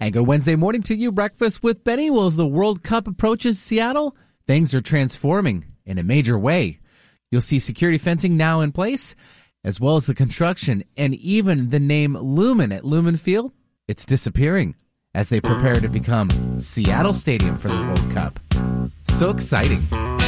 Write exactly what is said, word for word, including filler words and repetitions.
And good Wednesday morning to you. Breakfast with Benny. Well, as the World Cup approaches Seattle, things are transforming in a major way. You'll see security fencing now in place, as well as the construction and even the name Lumen at Lumen Field. It's disappearing as they prepare to become Seattle Stadium for the World Cup. So exciting.